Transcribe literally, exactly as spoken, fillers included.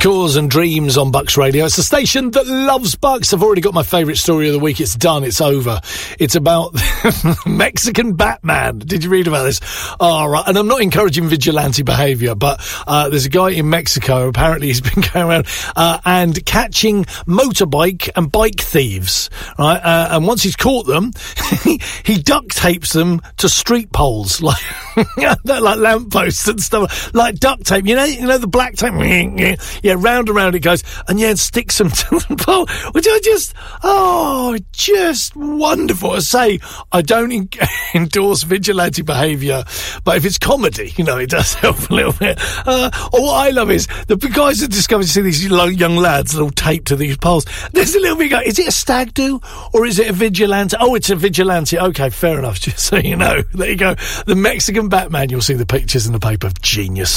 Cause and Dreams on Bucks Radio. It's a station that loves Bucks. I've already got my favourite story of the week. It's done. It's over. It's about Mexican Batman. Did you read about this? All right. And I'm not encouraging vigilante behaviour, but uh, there's a guy in Mexico. Apparently he's been going around uh, and catching motorbike and bike thieves. Right. Uh, and once he's caught them, he, he duct tapes them to street poles, like like lampposts and stuff, like duct tape. You know, you know the black tape. Yeah, round and round it goes, and yeah, it sticks them to the pole, which I just, oh, just wonderful. I say, I don't en- endorse vigilante behaviour, but if it's comedy, you know, it does help a little bit. Uh, or what I love is the guys that discover, you see these young lads that all taped to these poles. There's a little bit, go, is it a stag do or is it a vigilante? Oh, it's a vigilante. Okay, fair enough. Just so you know, there you go. The Mexican Batman. You'll see the pictures in the paper. Genius.